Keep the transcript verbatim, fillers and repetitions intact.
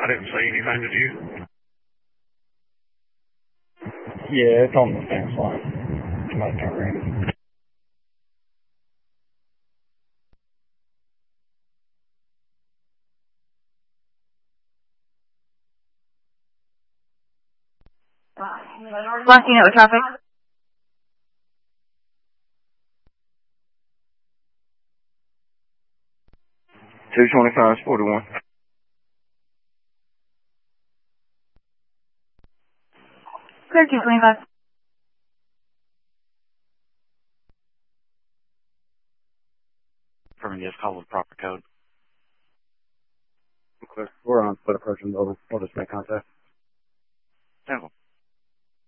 I didn't say anything, did you? Yeah, it's on the fence line. My turn. Blocking out with traffic. two twenty-five, forty-one. Clear two twenty-five. From just call the proper code. We're on foot approaching building. We'll just make contact. Simple.